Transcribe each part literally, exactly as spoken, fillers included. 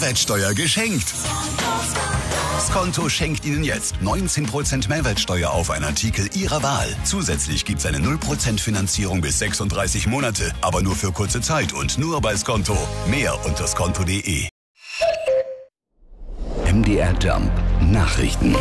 Mehrwertsteuer geschenkt. Skonto schenkt Ihnen jetzt neunzehn Prozent Mehrwertsteuer auf einen Artikel Ihrer Wahl. Zusätzlich gibt es eine null Prozent Finanzierung bis sechsunddreißig Monate, aber nur für kurze Zeit und nur bei Skonto. Mehr unter skonto punkt de. M D R Jump Nachrichten.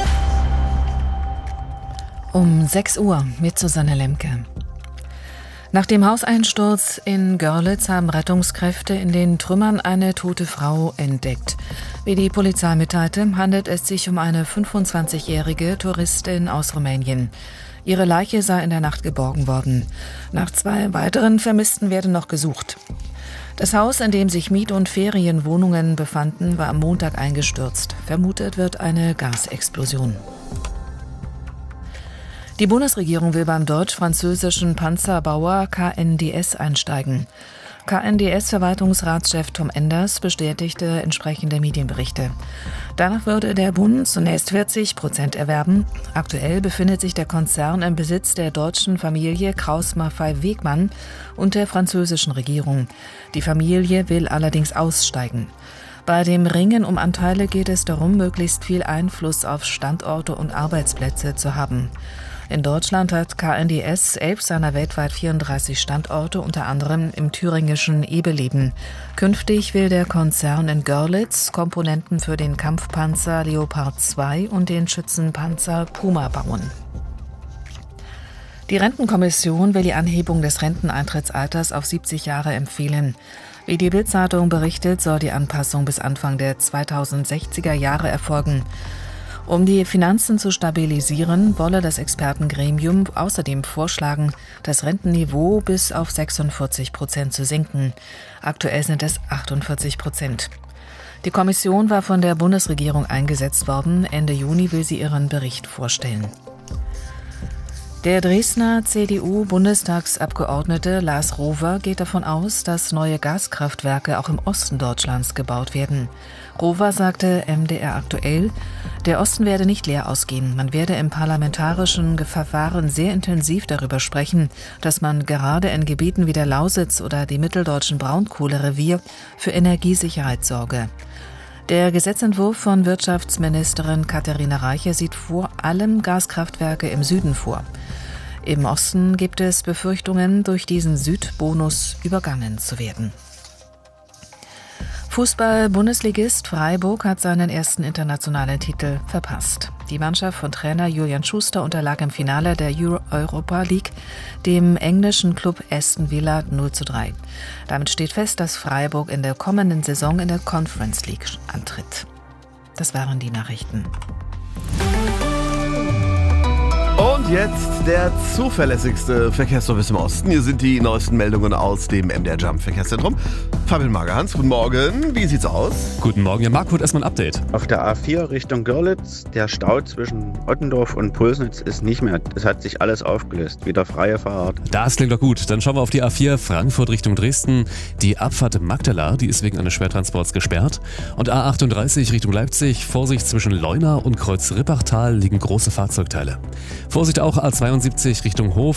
Um sechs Uhr mit Susanne Lemke. Nach dem Hauseinsturz in Görlitz haben Rettungskräfte in den Trümmern eine tote Frau entdeckt. Wie die Polizei mitteilte, handelt es sich um eine fünfundzwanzigjährige Touristin aus Rumänien. Ihre Leiche sei in der Nacht geborgen worden. Nach zwei weiteren Vermissten werden noch gesucht. Das Haus, in dem sich Miet- und Ferienwohnungen befanden, war am Montag eingestürzt. Vermutet wird eine Gasexplosion. Die Bundesregierung will beim deutsch-französischen Panzerbauer K N D S einsteigen. K N D S-Verwaltungsratschef Tom Enders bestätigte entsprechende Medienberichte. Danach würde der Bund zunächst vierzig Prozent erwerben. Aktuell befindet sich der Konzern im Besitz der deutschen Familie Krauss-Maffei-Wegmann und der französischen Regierung. Die Familie will allerdings aussteigen. Bei dem Ringen um Anteile geht es darum, möglichst viel Einfluss auf Standorte und Arbeitsplätze zu haben. In Deutschland hat K N D S elf seiner weltweit vierunddreißig Standorte, unter anderem im thüringischen Ebeleben. Künftig will der Konzern in Görlitz Komponenten für den Kampfpanzer Leopard zwei und den Schützenpanzer Puma bauen. Die Rentenkommission will die Anhebung des Renteneintrittsalters auf siebzig Jahre empfehlen. Wie die Bild-Zeitung berichtet, soll die Anpassung bis Anfang der zweitausendsechziger Jahre erfolgen. Um die Finanzen zu stabilisieren, wolle das Expertengremium außerdem vorschlagen, das Rentenniveau bis auf sechsundvierzig Prozent zu senken. Aktuell sind es achtundvierzig Prozent. Die Kommission war von der Bundesregierung eingesetzt worden. Ende Juni will sie ihren Bericht vorstellen. Der Dresdner C D U-Bundestagsabgeordnete Lars Rover geht davon aus, dass neue Gaskraftwerke auch im Osten Deutschlands gebaut werden. Rover sagte M D R aktuell, der Osten werde nicht leer ausgehen. Man werde im parlamentarischen Verfahren sehr intensiv darüber sprechen, dass man gerade in Gebieten wie der Lausitz oder dem mitteldeutschen Braunkohlerevier für Energiesicherheit sorge. Der Gesetzentwurf von Wirtschaftsministerin Katharina Reiche sieht vor allem Gaskraftwerke im Süden vor. Im Osten gibt es Befürchtungen, durch diesen Südbonus übergangen zu werden. Fußball-Bundesligist Freiburg hat seinen ersten internationalen Titel verpasst. Die Mannschaft von Trainer Julian Schuster unterlag im Finale der Euro- Europa League dem englischen Club Aston Villa null zu drei. Damit steht fest, dass Freiburg in der kommenden Saison in der Conference League antritt. Das waren die Nachrichten. Und jetzt der zuverlässigste Verkehrsservice im Osten. Hier sind die neuesten Meldungen aus dem M D R Jump Verkehrszentrum. Fabian Magerhans, guten Morgen. Wie sieht's aus? Guten Morgen, ja, Marco, erstmal ein Update. Auf der A vier Richtung Görlitz, der Stau zwischen Ottendorf und Pulsnitz ist nicht mehr. Es hat sich alles aufgelöst. Wieder freie Fahrt. Das klingt doch gut. Dann schauen wir auf die A vier Frankfurt Richtung Dresden. Die Abfahrt Magdala, die ist wegen eines Schwertransports gesperrt. Und A achtunddreißig Richtung Leipzig. Vorsicht, zwischen Leuna und Kreuz Rippachtal liegen große Fahrzeugteile. Vorsicht auch A zweiundsiebzig Richtung Hof.